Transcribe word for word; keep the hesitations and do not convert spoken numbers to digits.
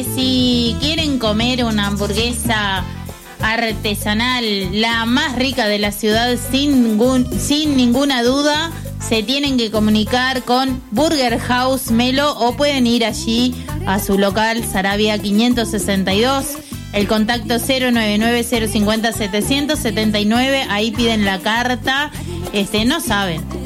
que si quieren comer una hamburguesa artesanal, la más rica de la ciudad, sin ningún, sin ninguna duda, se tienen que comunicar con Burger House Melo o pueden ir allí a su local Saravia quinientos sesenta y dos. El contacto cero nueve nueve cero cinco cero setecientos setenta y nueve, ahí piden la carta, este, no saben.